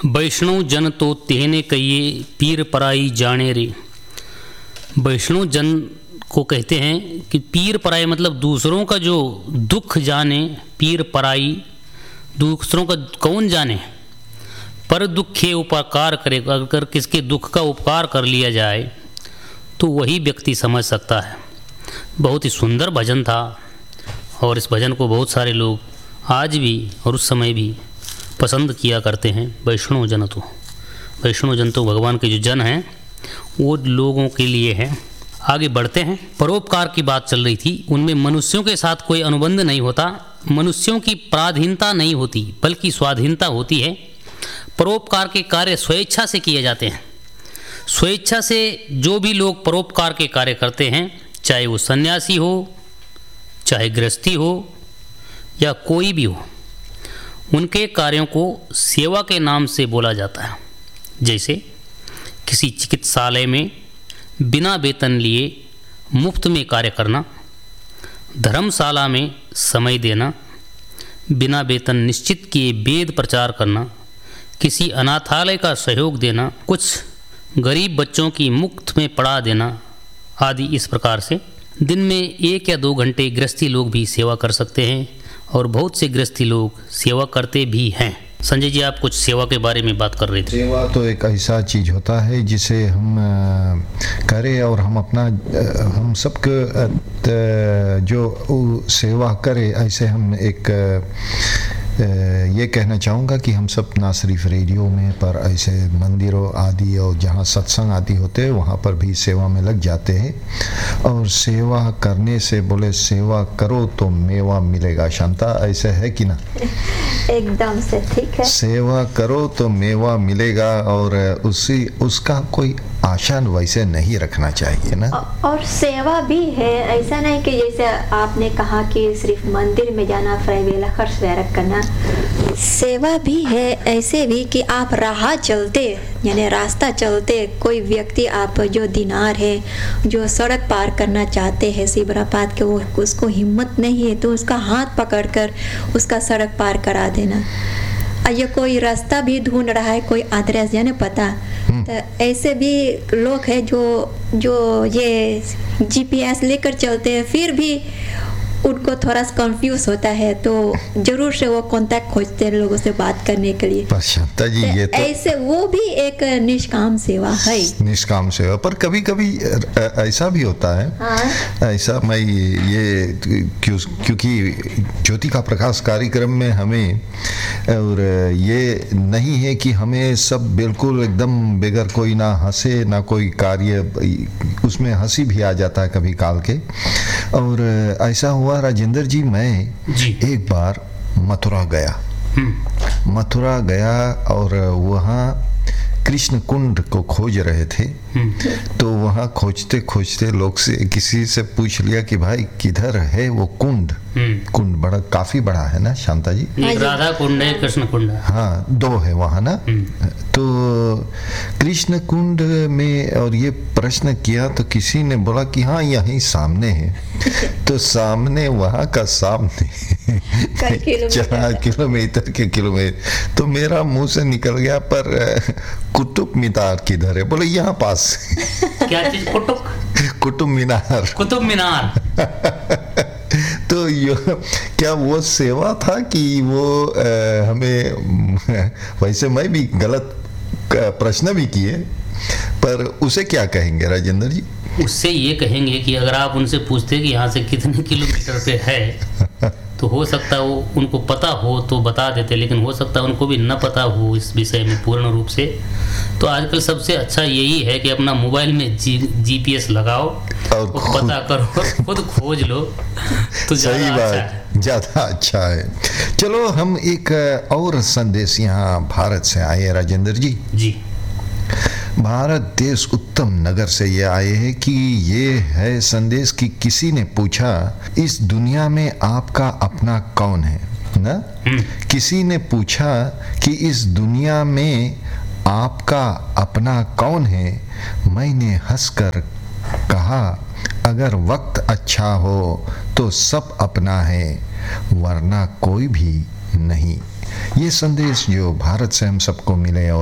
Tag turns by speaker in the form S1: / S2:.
S1: वैष्णव जन तो तेने कहिए पीर पराई जाने रे। वैष्णव जन को कहते हैं कि पीर पराई मतलब दूसरों का जो दुख जाने, पीर पराई दूसरों का कौन जाने, पर दुखे उपकार करे। अगर किसके दुख का उपकार कर लिया जाए तो वही व्यक्ति समझ सकता है। बहुत ही सुंदर भजन था और इस भजन को बहुत सारे लोग आज भी और उस समय भी पसंद किया करते हैं। वैष्णव जन तो भगवान के जो जन हैं वो लोगों के लिए हैं। आगे बढ़ते हैं। परोपकार की बात चल रही थी, उनमें मनुष्यों के साथ कोई अनुबंध नहीं होता, मनुष्यों की पराधीनता नहीं होती बल्कि स्वाधीनता होती है। परोपकार के कार्य स्वेच्छा से किए जाते हैं। स्वेच्छा से जो भी लोग परोपकार के कार्य करते हैं, चाहे वो सन्यासी हो, चाहे गृहस्थी हो या कोई भी हो, उनके कार्यों को सेवा के नाम से बोला जाता है। जैसे किसी चिकित्सालय में बिना वेतन लिए मुफ्त में कार्य करना, धर्मशाला में समय देना, बिना वेतन निश्चित किए वेद प्रचार करना, किसी अनाथालय का सहयोग देना, कुछ गरीब बच्चों की मुफ्त में पढ़ा देना आदि। इस प्रकार से दिन में 1 या 2 घंटे गृहस्थी लोग भी सेवा कर सकते हैं और बहुत से गृहस्थी लोग सेवा करते भी हैं। संजय जी, आप कुछ सेवा के बारे में बात कर रहे थे।
S2: सेवा तो एक ऐसा चीज़ होता है जिसे हम करें और हम सबके जो सेवा करें, ऐसे हम एक ये कहना चाहूँगा कि हम सब ना सिर्फ रेडियो में पर ऐसे मंदिरों आदि और जहाँ सत्संग आदि होते हैं वहाँ पर भी सेवा में लग जाते हैं। और सेवा करने से बोले सेवा करो तो मेवा मिलेगा। शांता, ऐसे है कि ना?
S3: एकदम से ठीक है।
S2: सेवा करो तो मेवा मिलेगा और उसका कोई आशा वैसे नहीं रखना चाहिए ना।
S3: और सेवा भी है, ऐसा नहीं कि जैसे आपने कहा कि सिर्फ मंदिर में जाना, फ्राइवेला खर्च करना। सेवा भी है ऐसे भी कि आप राह चलते यानी रास्ता चलते कोई व्यक्ति, आप जो दिनार है, जो सड़क पार करना चाहते हैं सिबराबाद के, वो उसको हिम्मत नहीं है तो उसका हाथ पकड़कर उसका सड़क पार करा देना। ये कोई रास्ता भी ढूंढ रहा है, कोई एड्रेस यानी पता, तो ऐसे भी लोग हैं जो ये GPS लेकर चलते हैं, फिर भी उनको थोड़ा सा कंफ्यूज होता है तो जरूर से वो कांटेक्ट खोजते हैं लोगों से बात करने के लिए।
S2: शांता जी, ये तो
S3: ऐसे वो भी एक निष्काम सेवा है। निष्काम
S2: सेवा, पर कभी कभी ऐसा भी होता है। हाँ? ऐसा मैं ये क्योंकि ज्योति का प्रकाश कार्यक्रम में हमें और ये नहीं है कि हमें सब बिल्कुल एकदम बगैर कोई ना हंसे ना कोई कार्य, उसमें हंसी भी आ जाता है कभी काल के। और ऐसा हुआ राजेंद्र जी, मैं एक बार मथुरा गया और वहाँ कृष्ण कुंड को खोज रहे थे। तो वहाँ खोजते खोजते लोग से किसी से पूछ लिया कि भाई किधर है वो कुंड। कुंड काफी बड़ा है ना शांता जी?
S1: राधा कुंड है, कृष्ण कुंड है।
S2: हाँ, 2 है वहाँ ना। तो कृष्ण कुंड में और ये प्रश्न किया तो किसी ने बोला कि हाँ यहीं सामने है। तो सामने वहाँ का सामने 4 किलोमीटर के किलोमीटर। तो मेरा मुंह से निकल गया, पर कुतुब मीनार किधर है? बोले यहाँ पास।
S1: क्या चीज?
S2: कुतुब मीनार। तो क्या वो सेवा था कि वो हमें वैसे मैं भी गलत प्रश्न भी किए, पर उसे क्या कहेंगे राजेंद्र जी?
S1: उससे ये कहेंगे कि अगर आप उनसे पूछते कि यहाँ से कितने किलोमीटर पे है तो हो सकता है वो उनको पता हो तो बता देते, लेकिन हो सकता है उनको भी न पता हो इस विषय में पूर्ण रूप से। तो आजकल सबसे अच्छा यही है कि अपना मोबाइल में GPS लगाओ और पता करो, खुद खोज लो तो
S2: सही बात, ज़्यादा अच्छा है। चलो हम एक और संदेश यहाँ भारत से आए राजेंद्र जी। भारत देश उत्तम नगर से ये आए हैं कि ये है संदेश कि किसी ने पूछा इस दुनिया में आपका अपना कौन है ना। किसी ने पूछा कि इस दुनिया में आपका अपना कौन है। मैंने हंसकर कहा अगर वक्त अच्छा हो तो सब अपना है, वरना कोई भी नहीं। ये संदेश जो भारत से हम सबको मिले और